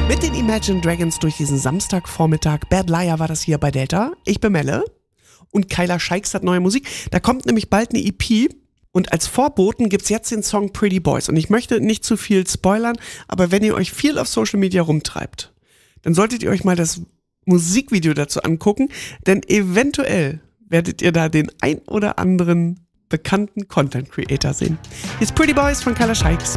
Mit den Imagine Dragons durch diesen Samstagvormittag. Bad Liar war das hier bei Delta. Ich bin Melle. Und Kyla Scheiks hat neue Musik. Da kommt nämlich bald eine EP. Und als Vorboten gibt's jetzt den Song Pretty Boys. Und ich möchte nicht zu viel spoilern, aber wenn ihr euch viel auf Social Media rumtreibt, dann solltet ihr euch mal das Musikvideo dazu angucken, denn eventuell werdet ihr da den ein oder anderen bekannten Content Creator sehen. Hier ist Pretty Boys von Kyla Scheiks.